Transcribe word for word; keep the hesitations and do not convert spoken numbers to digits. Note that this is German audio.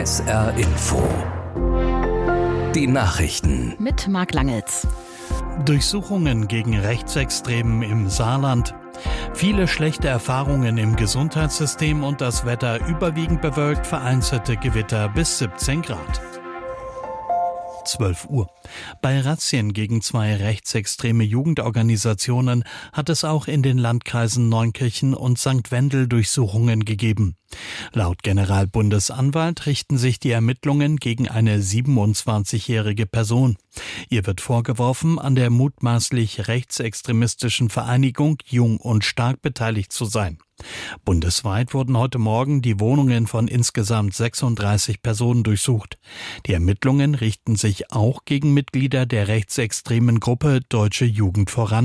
S R Info. Die Nachrichten mit Marc Langels. Durchsuchungen gegen Rechtsextremen im Saarland. Viele schlechte Erfahrungen im Gesundheitssystem und das Wetter überwiegend bewölkt, vereinzelte Gewitter bis siebzehn Grad. zwölf Uhr. Bei Razzien gegen zwei rechtsextreme Jugendorganisationen hat es auch in den Landkreisen Neunkirchen und Sankt Wendel Durchsuchungen gegeben. Laut Generalbundesanwalt richten sich die Ermittlungen gegen eine siebenundzwanzigjährige Person. Ihr wird vorgeworfen, an der mutmaßlich rechtsextremistischen Vereinigung Jung und Stark beteiligt zu sein. Bundesweit wurden heute Morgen die Wohnungen von insgesamt sechsunddreißig Personen durchsucht. Die Ermittlungen richten sich auch gegen Mitglieder der rechtsextremen Gruppe Deutsche Jugend voran.